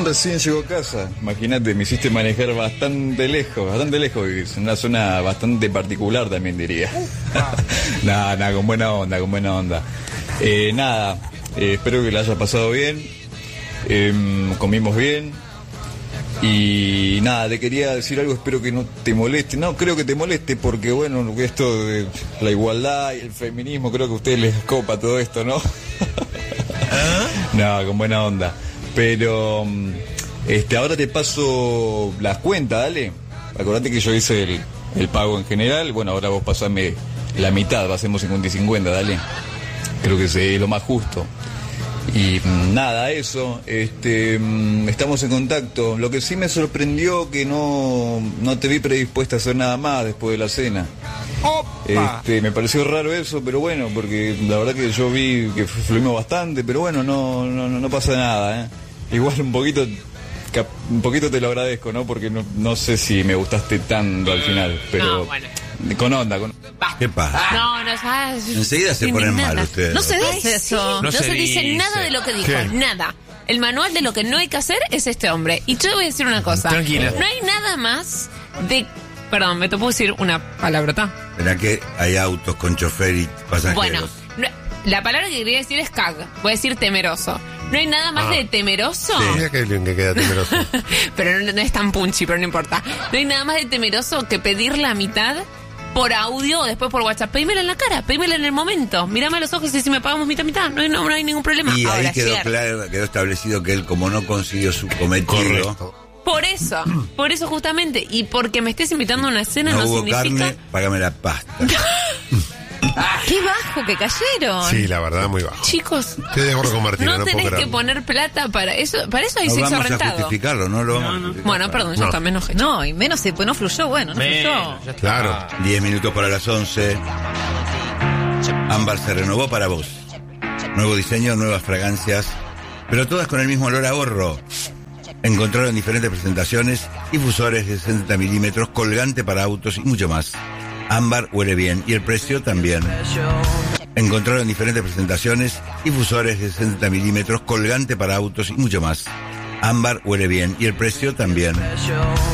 recién llego a casa. Imagínate, me hiciste manejar bastante lejos, vivís. En una zona bastante particular también diría. Nada, con buena onda. Espero que la haya pasado bien. Comimos bien. Y nada, te quería decir algo, espero que no te moleste. No creo que te moleste porque, bueno, esto de la igualdad y el feminismo, creo que a ustedes les copa todo esto, ¿no? No, con buena onda. Pero ahora te paso las cuentas, dale. Acordate que yo hice el pago en general. Bueno, ahora vos pasame la mitad, hacemos 50 y 50, dale. Creo que es lo más justo. Y nada, eso, estamos en contacto. Lo que sí me sorprendió que no te vi predispuesta a hacer nada más después de la cena. Me pareció raro eso, pero bueno, porque la verdad que yo vi que fluimos bastante, pero bueno, no pasa nada, ¿eh? Igual un poquito te lo agradezco, ¿no? Porque no sé si me gustaste tanto al final, pero no, bueno. Con onda. ¿Qué pasa? No, enseguida se ponen mal ustedes. No se dice eso. No se dice nada de lo que dijo. ¿Qué? Nada. El manual de lo que no hay que hacer es este hombre. Y yo te voy a decir una cosa. Tranquila. No hay nada más de... Perdón, ¿me te puedo decir una palabrota? ¿Verdad que hay autos con chofer y pasajeros? Bueno, la palabra que quería decir es cag. Voy a decir temeroso. No hay nada más de temeroso. Sí, mira que bien que queda temeroso. Pero no es tan punchy, pero no importa. No hay nada más de temeroso que pedir la mitad por audio o después por WhatsApp. Pedímela en la cara, pedímela en el momento. Mírame a los ojos y si me pagamos mitad. No hay ningún problema. Y ahora, ahí quedó establecido que él, como no consiguió su cometido... Correcto. Por eso justamente. Y porque me estés invitando a una cena no hubo significa... carne, págame la pasta. ¡Qué bajo que cayeron! Sí, la verdad, muy bajo. Chicos, Estoy de acuerdo con Martina, no no puedo tenés que creerlo. poner plata para eso. Para eso hay No sexo vamos a rentado. justificarlo, no lo vamos a justificar. Bueno, perdón, yo también enojé. No, y menos pues no fluyó, bueno, no fluyó. Claro. 10 minutos para las 11. Ámbar se renovó para vos. Nuevo diseño, nuevas fragancias, pero todas con el mismo olor a ahorro. Encontraron diferentes presentaciones, difusores de 60 milímetros, colgante para autos y mucho más. Ámbar huele bien y el precio también. Encontraron diferentes presentaciones, difusores de 60 milímetros, colgante para autos y mucho más. Ámbar huele bien y el precio también.